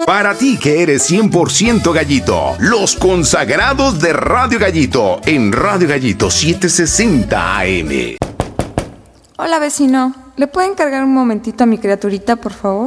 Para ti que eres 100% gallito, los consagrados de Radio Gallito en Radio Gallito 760 AM. Hola vecino, ¿le pueden cargar un momentito a mi criaturita, por favor?